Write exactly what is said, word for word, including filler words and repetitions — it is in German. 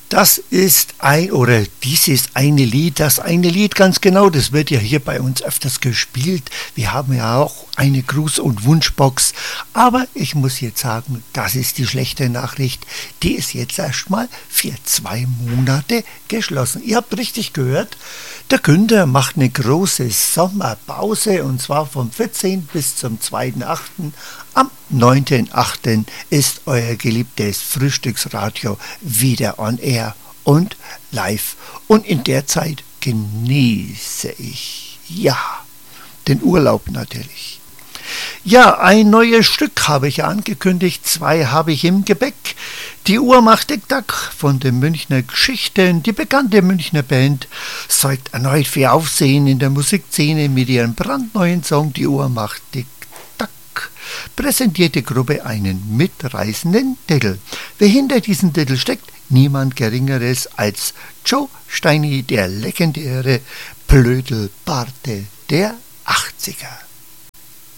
Das ist ein, oder dies ist eine Lied, das eine Lied, ganz genau, das wird ja hier bei uns öfters gespielt. Wir haben ja auch eine Gruß- und Wunschbox, aber ich muss jetzt sagen, das ist die schlechte Nachricht, die ist jetzt erstmal für zwei Monate geschlossen. Ihr habt richtig gehört, der Günther macht eine große Sommerpause und zwar vom vierzehnten bis zum zweiten achten Am neunten achten ist euer geliebtes Frühstücksradio wieder on air und live. Und in der Zeit genieße ich, ja, den Urlaub natürlich. Ja, ein neues Stück habe ich angekündigt, zwei habe ich im Gepäck. Die Uhr macht Tick-Tack von den Münchner Geschichten. Die bekannte Münchner Band sorgt erneut für Aufsehen in der Musikszene mit ihrem brandneuen Song Die Uhr macht Tick-Tack. Präsentiert die Gruppe einen mitreißenden Titel. Wer hinter diesem Titel steckt? Niemand Geringeres als Joe Steini, der legendäre Blödelbarte der achtziger.